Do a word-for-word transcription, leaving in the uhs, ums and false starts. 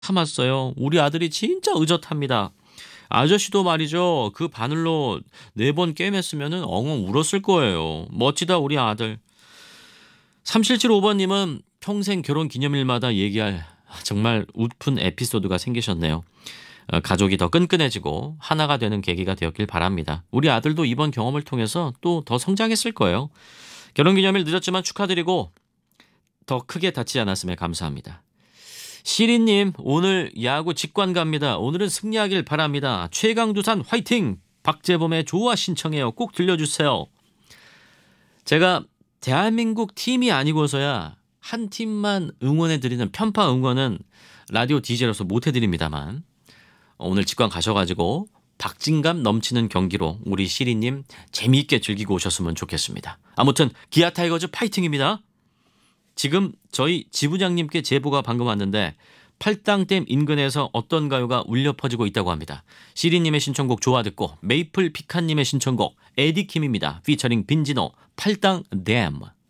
참았어요. 우리 아들이 진짜 의젓합니다. 아저씨도 말이죠. 그 바늘로 네 번 게임했으면은 엉엉 울었을 거예요. 멋지다 우리 아들. 삼칠칠오 번님은 평생 결혼 기념일마다 얘기할 정말 웃픈 에피소드가 생기셨네요. 어, 가족이 더 끈끈해지고 하나가 되는 계기가 되었길 바랍니다. 우리 아들도 이번 경험을 통해서 또 더 성장했을 거예요. 결혼기념일 늦었지만 축하드리고 더 크게 다치지 않았음에 감사합니다. 시리님 오늘 야구 직관 갑니다. 오늘은 승리하길 바랍니다. 최강두산 화이팅! 박재범의 좋아 신청해요. 꼭 들려주세요. 제가 대한민국 팀이 아니고서야 한 팀만 응원해드리는 편파 응원은 라디오 디제이로서 못해드립니다만 오늘 직관 가셔가지고 박진감 넘치는 경기로 우리 시리님 재미있게 즐기고 오셨으면 좋겠습니다. 아무튼 기아 타이거즈 파이팅입니다. 지금 저희 지부장님께 제보가 방금 왔는데 팔당댐 인근에서 어떤 가요가 울려 퍼지고 있다고 합니다. 시리님의 신청곡 좋아 듣고 메이플 피칸님의 신청곡 에디킴입니다. 피처링 빈지노 팔당댐.